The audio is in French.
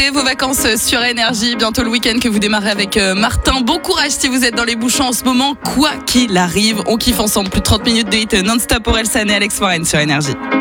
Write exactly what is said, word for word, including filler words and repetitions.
l'été, vos vacances sur Énergie, bientôt le week-end que vous démarrez avec Martin. Bon courage si vous êtes dans les bouchons en ce moment, quoi qu'il arrive. On kiffe ensemble plus de trente minutes de hit non-stop pour Elsan et Alex Warren sur Énergie.